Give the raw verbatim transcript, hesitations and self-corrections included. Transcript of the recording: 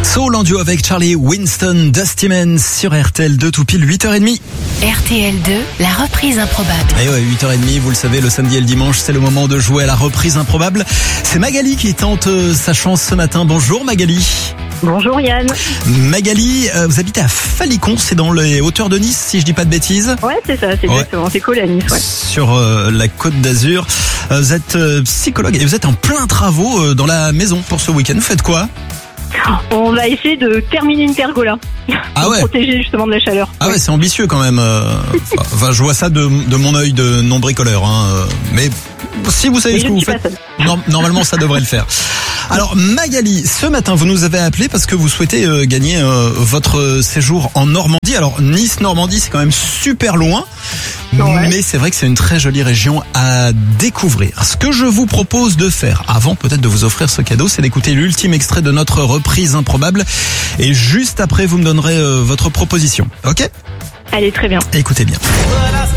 Soul en duo avec Charlie Winston, Dusty Man sur R T L deux, tout pile huit heures trente. R T L deux, la reprise improbable. Et ouais, huit heures trente, vous le savez, le samedi et le dimanche, c'est le moment de jouer à la reprise improbable. C'est Magali qui tente euh, sa chance ce matin. Bonjour Magali. Bonjour Yann. Magali, euh, vous habitez à Falicon, c'est dans les hauteurs de Nice, si je dis pas de bêtises. Ouais, c'est ça, c'est Ouais. exactement, c'est cool à Nice, ouais. Sur euh, la Côte d'Azur. Euh, vous êtes euh, psychologue et vous êtes en plein travaux euh, dans la maison pour ce week-end. Vous faites quoi? On va essayer de terminer une pergola. Ah pour ouais. protéger justement de la chaleur. Ah ouais, c'est ambitieux quand même. euh. Enfin, je vois ça de, de mon œil de non bricoleur. Hein. euh, Mais si vous savez Mais ce je que ne vous suis pas faites, seule. non- normalement ça devrait le faire. Alors Magali, ce matin vous nous avez appelé parce que vous souhaitez euh, gagner euh, votre séjour en Normandie. Alors Nice-Normandie, c'est quand même super loin. Ouais. Mais c'est vrai que c'est une très jolie région à découvrir. Ce que je vous propose de faire, avant peut-être de vous offrir ce cadeau, c'est d'écouter l'ultime extrait de notre reprise improbable. Et juste après, vous me donnerez euh, votre proposition. Ok ? Allez, très bien. Écoutez bien.